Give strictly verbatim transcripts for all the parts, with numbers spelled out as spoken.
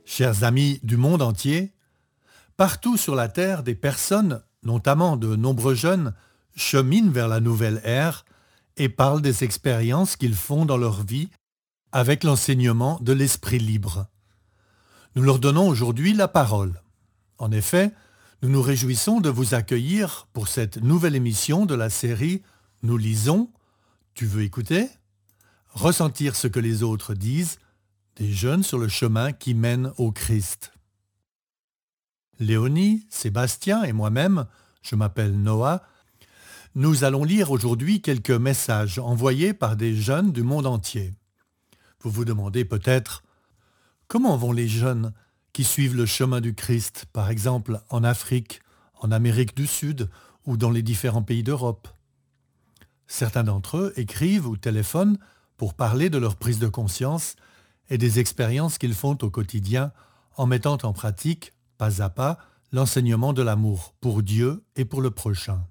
Chers amis du monde entier, partout sur la Terre, des personnes, notamment de nombreux jeunes, cheminent vers la nouvelle ère et parlent des expériences qu'ils font dans leur vie avec l'enseignement de l'esprit libre. Nous leur donnons aujourd'hui la parole. En effet, nous nous réjouissons de vous accueillir pour cette nouvelle émission de la série Nous lisons, tu veux écouter? Ressentir ce que les autres disent, des jeunes sur le chemin qui mène au Christ. Léonie, Sébastien et moi-même, je m'appelle Noah, nous allons lire aujourd'hui quelques messages envoyés par des jeunes du monde entier. Vous vous demandez peut-être, comment vont les jeunes qui suivent le chemin du Christ, par exemple en Afrique, en Amérique du Sud ou dans les différents pays d'Europe? Certains d'entre eux écrivent ou téléphonent pour parler de leur prise de conscience et des expériences qu'ils font au quotidien en mettant en pratique, pas à pas, l'enseignement de l'amour pour Dieu et pour le prochain.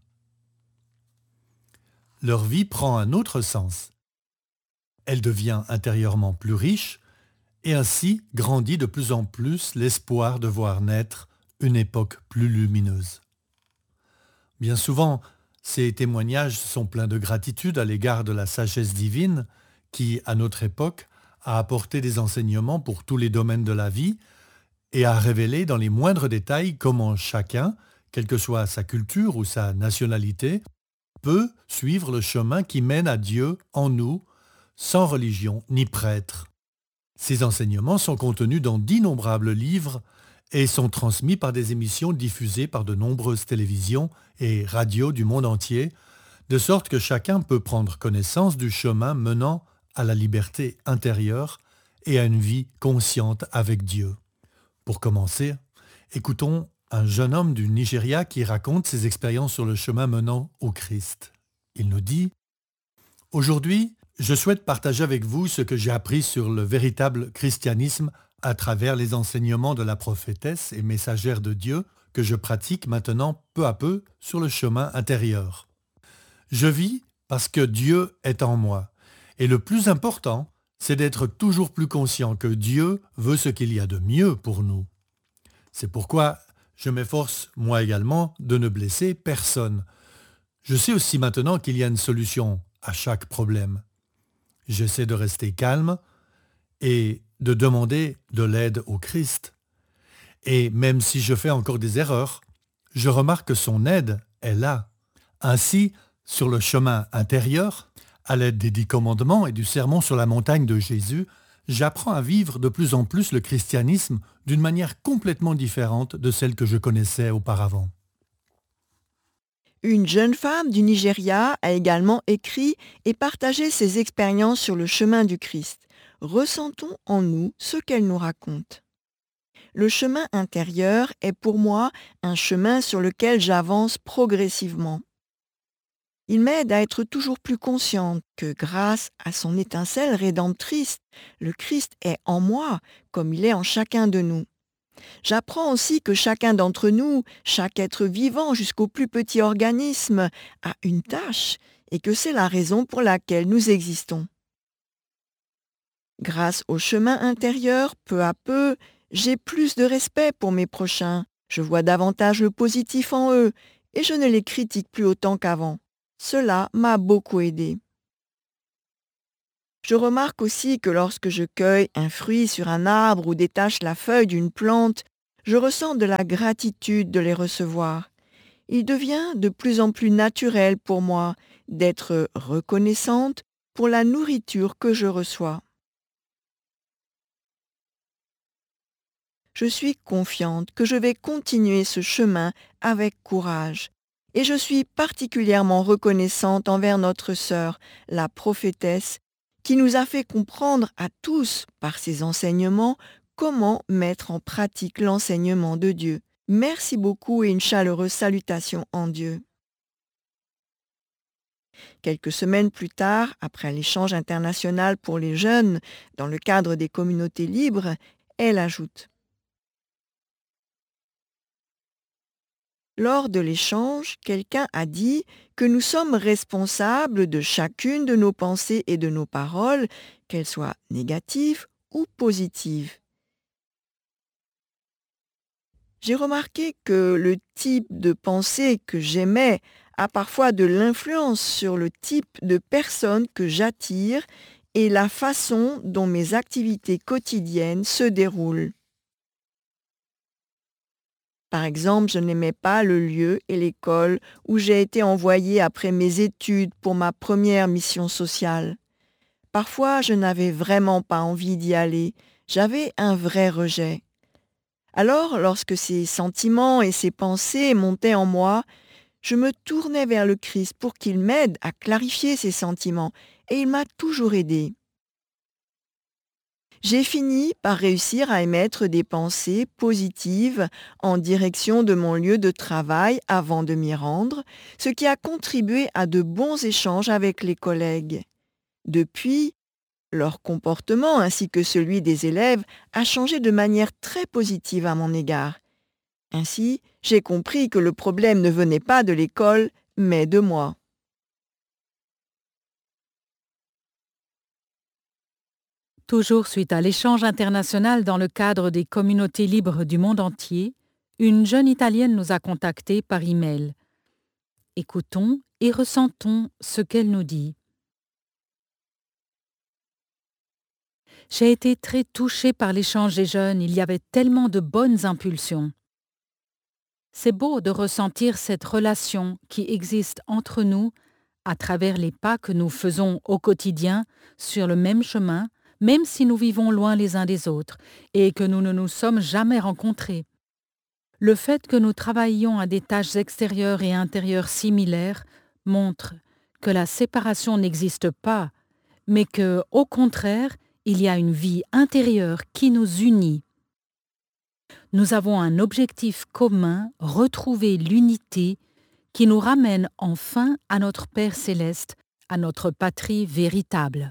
Leur vie prend un autre sens. Elle devient intérieurement plus riche et ainsi grandit de plus en plus l'espoir de voir naître une époque plus lumineuse. Bien souvent, ces témoignages sont pleins de gratitude à l'égard de la sagesse divine qui, à notre époque, a apporté des enseignements pour tous les domaines de la vie et a révélé dans les moindres détails comment chacun, quelle que soit sa culture ou sa nationalité, peut suivre le chemin qui mène à Dieu en nous, sans religion ni prêtre. Ces enseignements sont contenus dans d'innombrables livres et sont transmis par des émissions diffusées par de nombreuses télévisions et radios du monde entier, de sorte que chacun peut prendre connaissance du chemin menant à la liberté intérieure et à une vie consciente avec Dieu. Pour commencer, écoutons un jeune homme du Nigeria qui raconte ses expériences sur le chemin menant au Christ. Il nous dit « Aujourd'hui, je souhaite partager avec vous ce que j'ai appris sur le véritable christianisme à travers les enseignements de la prophétesse et messagère de Dieu que je pratique maintenant peu à peu sur le chemin intérieur. Je vis parce que Dieu est en moi. Et le plus important, c'est d'être toujours plus conscient que Dieu veut ce qu'il y a de mieux pour nous. C'est pourquoi je m'efforce, moi également, de ne blesser personne. Je sais aussi maintenant qu'il y a une solution à chaque problème. J'essaie de rester calme et de demander de l'aide au Christ. Et même si je fais encore des erreurs, je remarque que son aide est là. Ainsi, sur le chemin intérieur, à l'aide des dix commandements et du sermon sur la montagne de Jésus, j'apprends à vivre de plus en plus le christianisme d'une manière complètement différente de celle que je connaissais auparavant. Une jeune femme du Nigeria a également écrit et partagé ses expériences sur le chemin du Christ. Ressentons en nous ce qu'elle nous raconte. Le chemin intérieur est pour moi un chemin sur lequel j'avance progressivement. Il m'aide à être toujours plus consciente que grâce à son étincelle rédemptrice, le Christ est en moi comme il est en chacun de nous. J'apprends aussi que chacun d'entre nous, chaque être vivant jusqu'au plus petit organisme, a une tâche et que c'est la raison pour laquelle nous existons. Grâce au chemin intérieur, peu à peu, j'ai plus de respect pour mes prochains. Je vois davantage le positif en eux et je ne les critique plus autant qu'avant. Cela m'a beaucoup aidé. Je remarque aussi que lorsque je cueille un fruit sur un arbre ou détache la feuille d'une plante, je ressens de la gratitude de les recevoir. Il devient de plus en plus naturel pour moi d'être reconnaissante pour la nourriture que je reçois. Je suis confiante que je vais continuer ce chemin avec courage. Et je suis particulièrement reconnaissante envers notre sœur, la prophétesse, qui nous a fait comprendre à tous, par ses enseignements, comment mettre en pratique l'enseignement de Dieu. Merci beaucoup et une chaleureuse salutation en Dieu. Quelques semaines plus tard, après l'échange international pour les jeunes dans le cadre des communautés libres, elle ajoute: Lors de l'échange, quelqu'un a dit que nous sommes responsables de chacune de nos pensées et de nos paroles, qu'elles soient négatives ou positives. J'ai remarqué que le type de pensée que j'aimais a parfois de l'influence sur le type de personne que j'attire et la façon dont mes activités quotidiennes se déroulent. Par exemple, je n'aimais pas le lieu et l'école où j'ai été envoyée après mes études pour ma première mission sociale. Parfois, je n'avais vraiment pas envie d'y aller. J'avais un vrai rejet. Alors, lorsque ces sentiments et ces pensées montaient en moi, je me tournais vers le Christ pour qu'il m'aide à clarifier ces sentiments, et il m'a toujours aidé. J'ai fini par réussir à émettre des pensées positives en direction de mon lieu de travail avant de m'y rendre, ce qui a contribué à de bons échanges avec les collègues. Depuis, leur comportement ainsi que celui des élèves a changé de manière très positive à mon égard. Ainsi, j'ai compris que le problème ne venait pas de l'école, mais de moi. Toujours suite à l'échange international dans le cadre des communautés libres du monde entier, une jeune Italienne nous a contactés par email. Écoutons et ressentons ce qu'elle nous dit. J'ai été très touchée par l'échange des jeunes, il y avait tellement de bonnes impulsions. C'est beau de ressentir cette relation qui existe entre nous à travers les pas que nous faisons au quotidien sur le même chemin, même si nous vivons loin les uns des autres et que nous ne nous sommes jamais rencontrés. Le fait que nous travaillions à des tâches extérieures et intérieures similaires montre que la séparation n'existe pas, mais que, au contraire, il y a une vie intérieure qui nous unit. Nous avons un objectif commun, retrouver l'unité qui nous ramène enfin à notre Père céleste, à notre patrie véritable.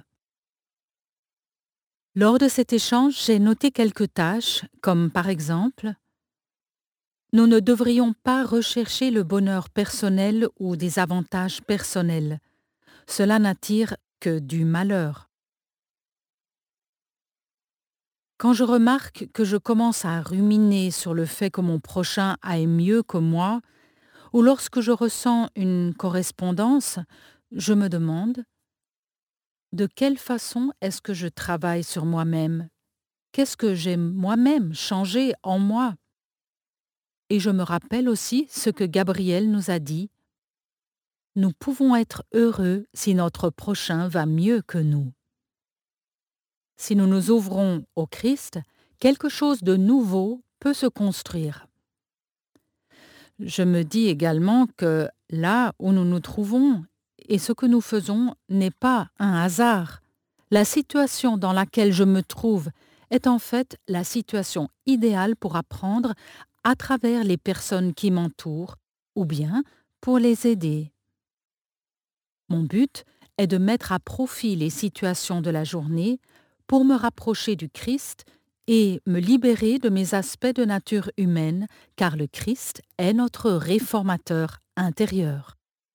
Lors de cet échange, j'ai noté quelques tâches, comme par exemple, nous ne devrions pas rechercher le bonheur personnel ou des avantages personnels. Cela n'attire que du malheur. Quand je remarque que je commence à ruminer sur le fait que mon prochain aille mieux que moi, ou lorsque je ressens une correspondance, je me demande de quelle façon est-ce que je travaille sur moi-même? Qu'est-ce que j'ai moi-même changé en moi? Et je me rappelle aussi ce que Gabriel nous a dit. Nous pouvons être heureux si notre prochain va mieux que nous. Si nous nous ouvrons au Christ, quelque chose de nouveau peut se construire. Je me dis également que là où nous nous trouvons et ce que nous faisons n'est pas un hasard. La situation dans laquelle je me trouve est en fait la situation idéale pour apprendre à travers les personnes qui m'entourent ou bien pour les aider. Mon but est de mettre à profit les situations de la journée pour me rapprocher du Christ et me libérer de mes aspects de nature humaine, car le Christ est notre réformateur intérieur.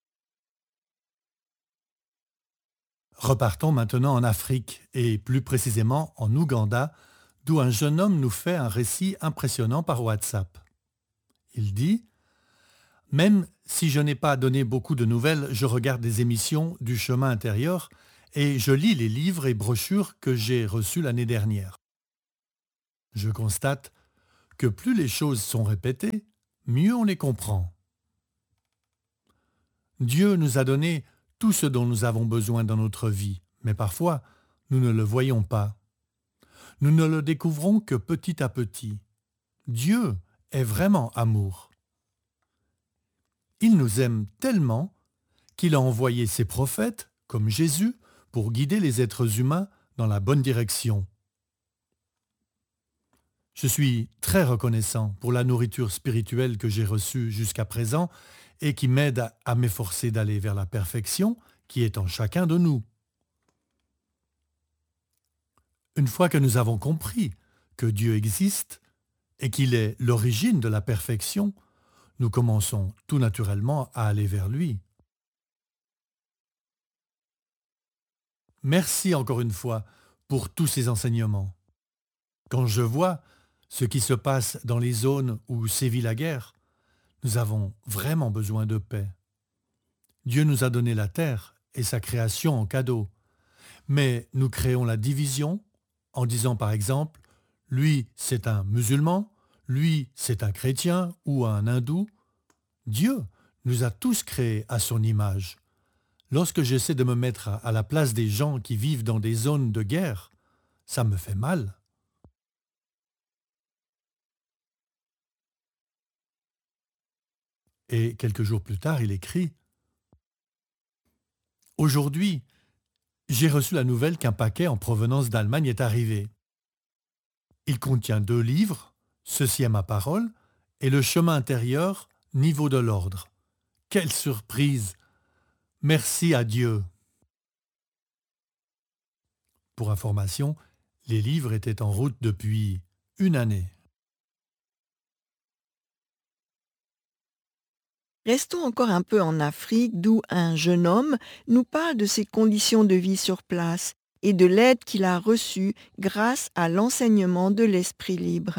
Repartons maintenant en Afrique, et plus précisément en Ouganda, d'où un jeune homme nous fait un récit impressionnant par WhatsApp. Il dit « Même si je n'ai pas donné beaucoup de nouvelles, je regarde des émissions du chemin intérieur et je lis les livres et brochures que j'ai reçus l'année dernière. Je constate que plus les choses sont répétées, mieux on les comprend. Dieu nous a donné tout ce dont nous avons besoin dans notre vie, mais parfois, nous ne le voyons pas. Nous ne le découvrons que petit à petit. Dieu est vraiment amour. Il nous aime tellement qu'il a envoyé ses prophètes, comme Jésus, pour guider les êtres humains dans la bonne direction. Je suis très reconnaissant pour la nourriture spirituelle que j'ai reçue jusqu'à présent et qui m'aide à m'efforcer d'aller vers la perfection qui est en chacun de nous. Une fois que nous avons compris que Dieu existe et qu'il est l'origine de la perfection, nous commençons tout naturellement à aller vers lui. Merci encore une fois pour tous ces enseignements. Quand je vois ce qui se passe dans les zones où sévit la guerre. Nous avons vraiment besoin de paix. Dieu nous a donné la terre et sa création en cadeau. Mais nous créons la division en disant par exemple, lui c'est un musulman, lui c'est un chrétien ou un hindou. Dieu nous a tous créés à son image. Lorsque j'essaie de me mettre à la place des gens qui vivent dans des zones de guerre, ça me fait mal. Et quelques jours plus tard, il écrit « Aujourd'hui, j'ai reçu la nouvelle qu'un paquet en provenance d'Allemagne est arrivé. Il contient deux livres, Ceci est ma parole, et Le chemin intérieur, Niveau de l'ordre. Quelle surprise! Merci à Dieu !» Pour information, les livres étaient en route depuis une année. Restons encore un peu en Afrique, d'où un jeune homme nous parle de ses conditions de vie sur place et de l'aide qu'il a reçue grâce à l'enseignement de l'esprit libre.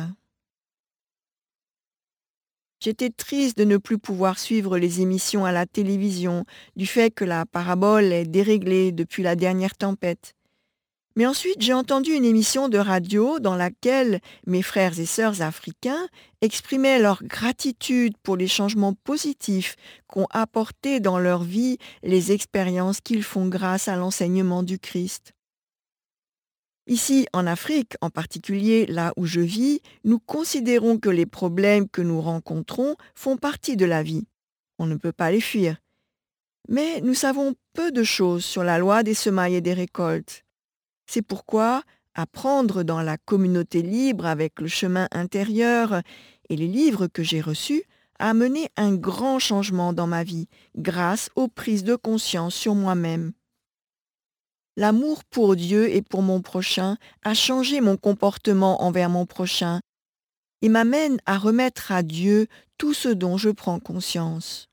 J'étais triste de ne plus pouvoir suivre les émissions à la télévision, du fait que la parabole est déréglée depuis la dernière tempête. Mais ensuite, j'ai entendu une émission de radio dans laquelle mes frères et sœurs africains exprimaient leur gratitude pour les changements positifs qu'ont apportés dans leur vie les expériences qu'ils font grâce à l'enseignement du Christ. Ici, en Afrique, en particulier là où je vis, nous considérons que les problèmes que nous rencontrons font partie de la vie. On ne peut pas les fuir. Mais nous savons peu de choses sur la loi des semailles et des récoltes. C'est pourquoi apprendre dans la communauté libre avec le chemin intérieur et les livres que j'ai reçus a amené un grand changement dans ma vie grâce aux prises de conscience sur moi-même. L'amour pour Dieu et pour mon prochain a changé mon comportement envers mon prochain et m'amène à remettre à Dieu tout ce dont je prends conscience.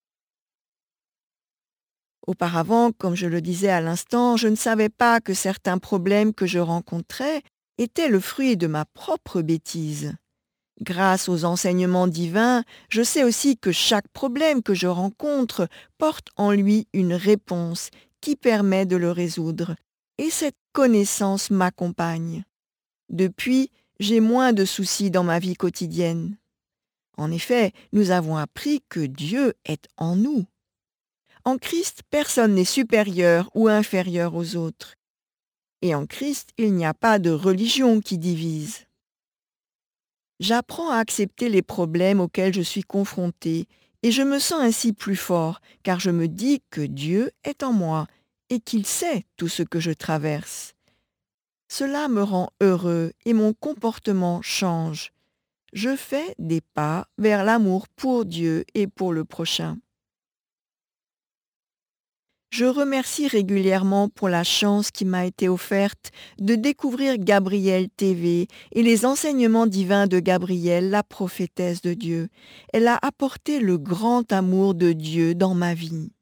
Auparavant, comme je le disais à l'instant, je ne savais pas que certains problèmes que je rencontrais étaient le fruit de ma propre bêtise. Grâce aux enseignements divins, je sais aussi que chaque problème que je rencontre porte en lui une réponse qui permet de le résoudre, et cette connaissance m'accompagne. Depuis, j'ai moins de soucis dans ma vie quotidienne. En effet, nous avons appris que Dieu est en nous. En Christ, personne n'est supérieur ou inférieur aux autres. Et en Christ, il n'y a pas de religion qui divise. J'apprends à accepter les problèmes auxquels je suis confrontée et je me sens ainsi plus fort car je me dis que Dieu est en moi et qu'il sait tout ce que je traverse. Cela me rend heureux et mon comportement change. Je fais des pas vers l'amour pour Dieu et pour le prochain. Je remercie régulièrement pour la chance qui m'a été offerte de découvrir Gabrielle T V et les enseignements divins de Gabrielle, la prophétesse de Dieu. Elle a apporté le grand amour de Dieu dans ma vie.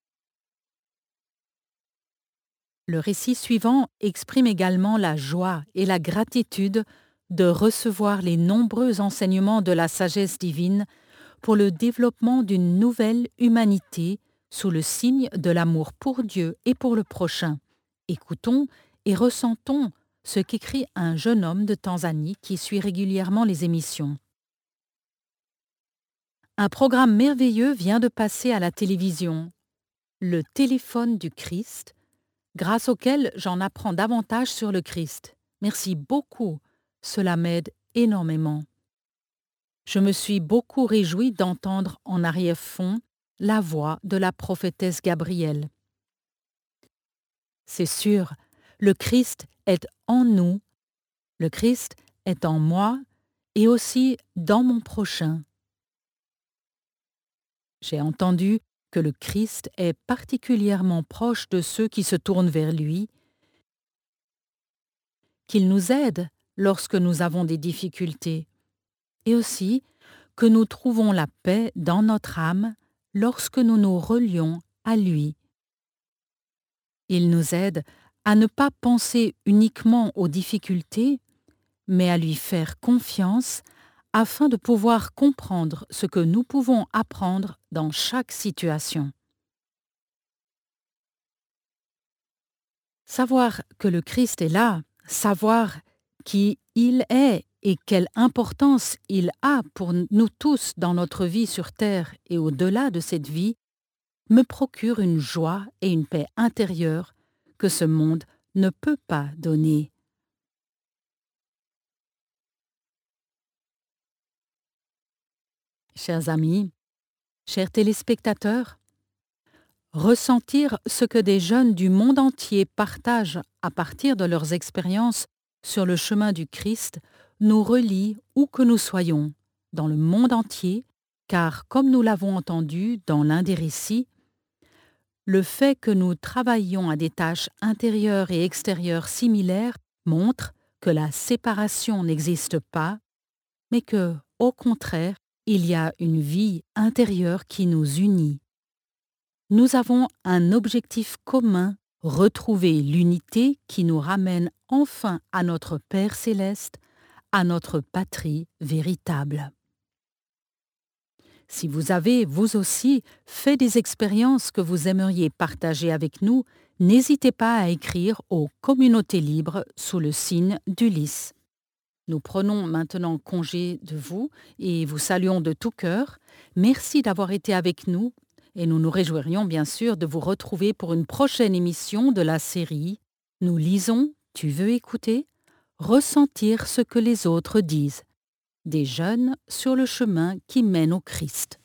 Le récit suivant exprime également la joie et la gratitude de recevoir les nombreux enseignements de la sagesse divine pour le développement d'une nouvelle humanité sous le signe de l'amour pour Dieu et pour le prochain. Écoutons et ressentons ce qu'écrit un jeune homme de Tanzanie qui suit régulièrement les émissions. Un programme merveilleux vient de passer à la télévision, le téléphone du Christ, grâce auquel j'en apprends davantage sur le Christ. Merci beaucoup, cela m'aide énormément. Je me suis beaucoup réjouie d'entendre en arrière-fond la voix de la prophétesse Gabrielle. C'est sûr, le Christ est en nous, le Christ est en moi et aussi dans mon prochain. J'ai entendu que le Christ est particulièrement proche de ceux qui se tournent vers lui, qu'il nous aide lorsque nous avons des difficultés, et aussi que nous trouvons la paix dans notre âme lorsque nous nous relions à lui. Il nous aide à ne pas penser uniquement aux difficultés, mais à lui faire confiance afin de pouvoir comprendre ce que nous pouvons apprendre dans chaque situation. Savoir que le Christ est là, savoir qui il est et quelle importance il a pour nous tous dans notre vie sur terre et au-delà de cette vie, me procure une joie et une paix intérieure que ce monde ne peut pas donner. Chers amis, chers téléspectateurs, ressentir ce que des jeunes du monde entier partagent à partir de leurs expériences sur le chemin du Christ nous relie où que nous soyons, dans le monde entier, car comme nous l'avons entendu dans l'un des récits, le fait que nous travaillions à des tâches intérieures et extérieures similaires montre que la séparation n'existe pas, mais que, au contraire, il y a une vie intérieure qui nous unit. Nous avons un objectif commun, retrouver l'unité qui nous ramène enfin à notre Père céleste, à notre patrie véritable. Si vous avez, vous aussi, fait des expériences que vous aimeriez partager avec nous, n'hésitez pas à écrire aux communautés libres sous le signe d'Ulysse. Nous prenons maintenant congé de vous et vous saluons de tout cœur. Merci d'avoir été avec nous et nous nous réjouirions bien sûr de vous retrouver pour une prochaine émission de la série « Nous lisons, tu veux écouter ? Ressentir ce que les autres disent ». Des jeunes sur le chemin qui mène au Christ.